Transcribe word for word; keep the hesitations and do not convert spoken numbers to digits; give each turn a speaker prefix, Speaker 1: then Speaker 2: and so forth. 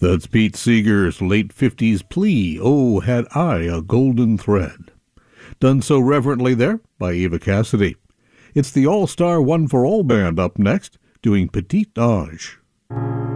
Speaker 1: That's Pete Seeger's late fifties plea, "Oh, Had I a Golden Thread." Done so reverently there by Eva Cassidy. It's the all-star One for All band up next, doing Petite Ange.